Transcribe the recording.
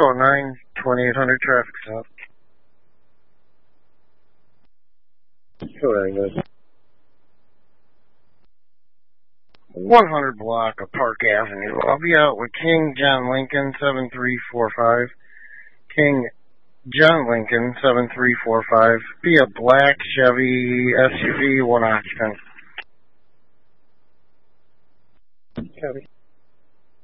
209, 2800 traffic stop. Very good. 100 block of Park Avenue. I'll be out with King John Lincoln 7345. King John Lincoln 7345. Be a black Chevy SUV, 1 occupant. Copy.